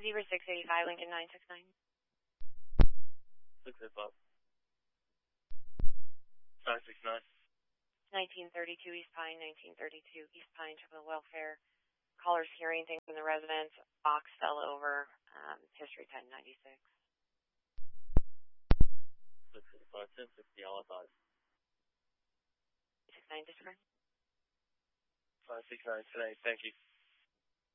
Zebra 685, Lincoln 969. 685. 969. 1932 East Pine, 1932 East Pine, Juvenile Welfare. Callers hearing things in the residence. Box fell over. History 1096. 685, 1060, all advised. 69 discern. 569 today, thank you.